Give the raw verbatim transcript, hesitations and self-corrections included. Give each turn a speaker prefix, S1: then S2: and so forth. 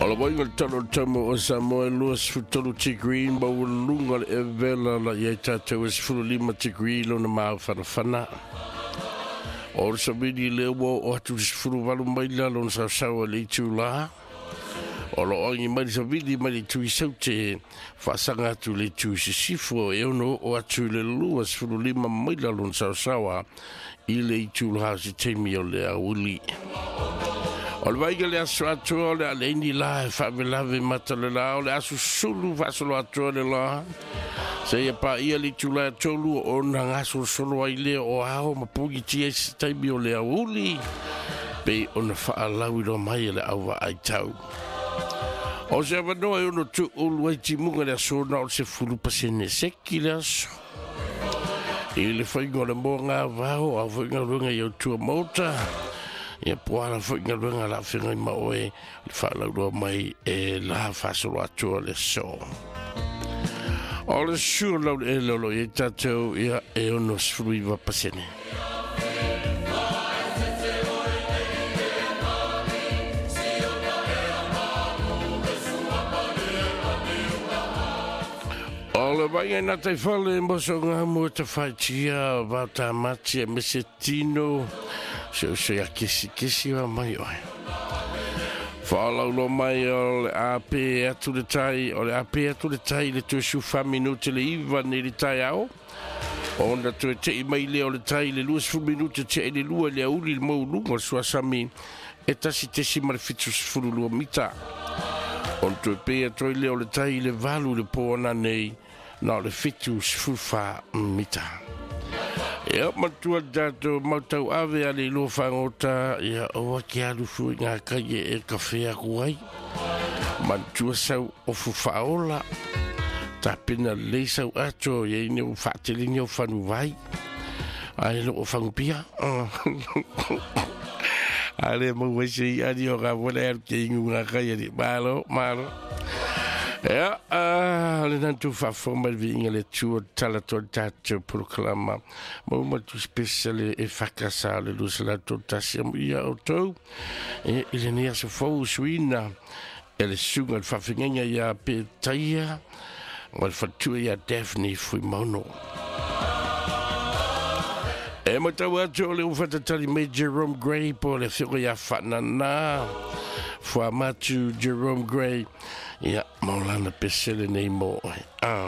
S1: O la wainga talo tamo o Samoa Luas futolo tigrin ba ulunga le evela la ye tatou es fulu lima tigrilo na mau whanawhana. O le sabidi le wo o atu es fulu walu maila lon sa sawa le tu la. O lo ongi mai sabidi mai tu i saute whasanga atu le tu si sifo e ono o atu le luas fulu lima maila lon sa sawa i le tu la si teimi o le auli. O le waiga le asu atua o le aleini la e whavelave matale la o le asu sulu whasolo atua le la. Se ia pa ia li tula tolu o na ngaso solo ai le o ao mapugi tia si taimi o le auli. Pe o na whaalau ilo mai le awa ai tau. O se avanoa e ono tu ulu ai timunga le aso na o se fulu pasene seki le aso. I le whaingo le mo ngā vau a whainga runga i au tua mota. Ia puara foi nga runga la whenga i maoe le whalaurua mai e la whasolo atua le so. O le sure lau e lolo i tatou ia e ono sfrui wa pasene. O le vai na te whale moso ngā mua te whaitia wau tā mati e mesetino. Se o se a kesi kesi wa mai oi. Whalau lo mai o le A P atu le tai, o le A P atu le tai le tu su fa minute le iwa ne le tai au. Onda tu te i mai le o le tai le luas fu minute te e le lua le auli le mau lunga sua sami e tasi te si marifitu sfuru lua mita. On tu e pe atu le o le tai le valu le poana nei na le fitu sfuru fa mita. Ia matua dato mautau ave ale lo whangota ia oa ki alu fu ngā kai e kawhea kuai. Matua sau o fu whaola. Ta pina le sau ato ia ine o whaatelini o whanu vai. Ai lo o whangupia. Ale mo wese i ani o ngā wale aru ke ingu ngā kai ani. Malo, malo. Ja, uh, le nantu fa forma vi inga le tu tala to tato proclama. Mo ma tu speciale e fakasa le lus la to tasiam ia auto. E il ne so fo suina. El sunga fa finga ia pe taia. Mal fa tu ia Daphne fu mono. E mo ta wa jo le ufata tali me Jerome Gray po le figo ia fanana. Fua matu Jerome Gray. Ja, Maulana pesele nei mo. Ah.